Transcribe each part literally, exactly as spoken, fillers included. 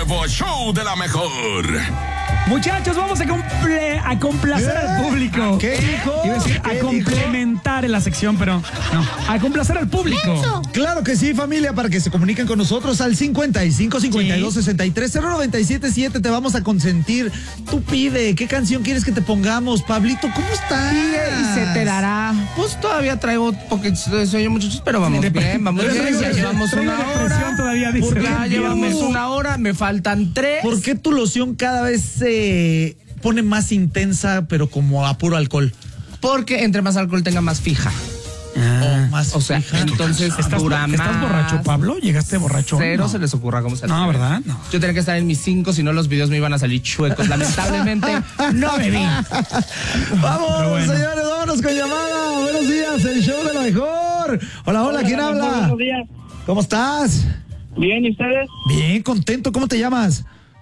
nuevo show de la mejor. Muchachos, vamos a, comple a complacer ¿Eh? al público. ¿Qué dijo? Iba a decir, a complementar en la sección, pero no. A complacer al público. Eso. Claro que sí, familia, para que se comuniquen con nosotros al cincuenta y cinco, cincuenta y dos, sesenta y tres, cero noventa y siete siete. Te vamos a consentir. Tú pide, ¿qué canción quieres que te pongamos? Pablito, ¿cómo estás? Pide y se te dará. Pues todavía traigo un poquito de sueño, muchachos, pero vamos bien, vamos bien. Ya llevamos una hora. Todavía dice. Ya llevamos una hora, me faltan tres. ¿Por qué tu loción cada vez se eh, pone más intensa, pero como a puro alcohol? Porque entre más alcohol tenga más fija. Ah, o más o sea, fija. entonces ¿Estás, dura ¿Estás más. borracho, Pablo? ¿Llegaste borracho? Cero no. se les ocurra cómo se No, ¿verdad? No. Yo tenía que estar en mis cinco, si no los videos me iban a salir chuecos. Lamentablemente, no bebí. Vamos, bueno. señores, vámonos con llamada. Buenos días, el show de la mejor. Hola, hola, hola ¿quién habla? Buenos días. ¿Cómo estás? Bien, ¿y ustedes? Bien, contento. ¿Cómo te llamas?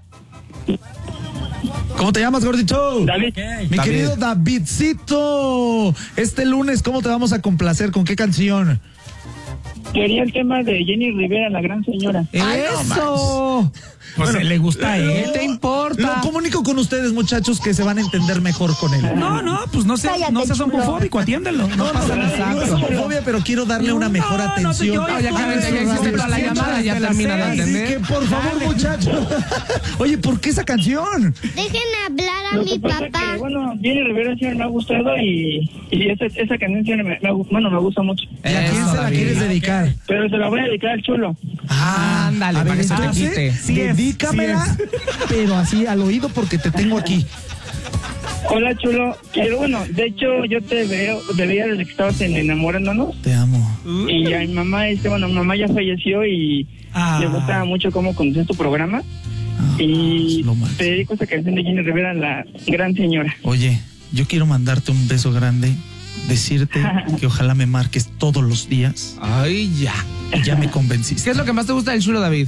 ¿Cómo te llamas, gordito? David. Okay. Mi David. querido Davidcito, este lunes, ¿cómo te vamos a complacer? ¿Con qué canción? Quería el tema de Jenny Rivera, la gran señora. ¡Eso! Pues bueno, le gusta a él. ¿Qué te importa? Lo comunico con ustedes, muchachos, que se van a entender mejor con él. No, no, pues no seas no seas homofóbico, atiéndelo. No, no pasa nada. No es homofobia, pero quiero darle una mejor no, atención. No, ya que ya hiciste toda la llamada, ya termina de entender. Que por favor, muchachos. Oye, ¿por qué esa canción? Dejen hablar a Lo mi papá. papá. Que, bueno, Jenny Rivera siempre me ha gustado y, y esa, esa canción me, me, bueno, me gusta mucho. ¿Y a quién se la quieres dedicar? Pero se la voy a dedicar al chulo. Ah, ándale, para que se te quite. Sí, dedícamela, pero así al oído porque te tengo aquí. Hola, chulo. Quiero, bueno, de hecho, yo te veo, te veía desde que estabas en Enamorándonos. Te amo. Y a mi mamá, este, bueno, mi mamá ya falleció y ah. le gustaba mucho cómo conduces tu programa. Ah, y te dedico esta canción de Jenny Rivera, la gran señora. Oye, yo quiero mandarte un beso grande, decirte que ojalá me marques todos los días. Ay, ya. Ya me convenciste. ¿Qué es lo que más te gusta del chulo, David?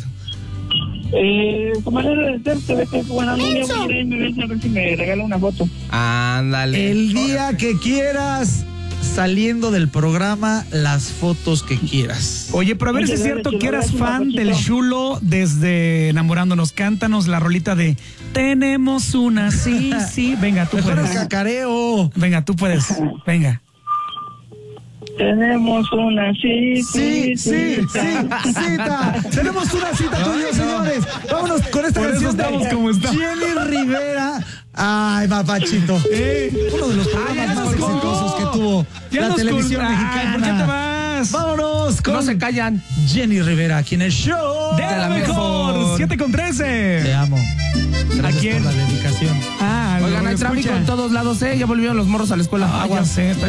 Eh, su manera de ser, te ves que buena niña, voy a ir me ves a ver si me regala una foto. Ándale. El día que quieras, saliendo del programa, las fotos que quieras. Oye, pero a ver si es cierto que eras fan del chulo desde Enamorándonos. Cántanos la rolita de Tenemos una, sí, sí. Venga, tú Mejor puedes. el cacareo. Venga, tú puedes. Venga. Tenemos una cita. Sí, sí, sí, cita. Tenemos una cita tú y yo, señores. Vámonos con esta Por canción de como está. Jenny Rivera. Ay, papachito. Eh, Uno de los programas más exitosos que tuvo ya la televisión con... mexicana. ¿Por qué te vas? Vámonos con... No se callan. Jenny Rivera, aquí en el show de, de la mejor. siete con trece. Te amo. Gracias ¿A quién? por la dedicación. Ah, oigan, hay tráfico en todos lados, ¿eh? Ya volvieron los morros a la escuela. Ah, ya sé.